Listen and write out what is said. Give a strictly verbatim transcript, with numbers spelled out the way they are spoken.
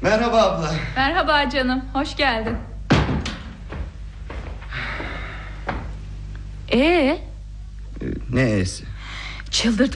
Merhaba abla. Merhaba canım, hoş geldin. Ee? Ne e'si? Çıldırtma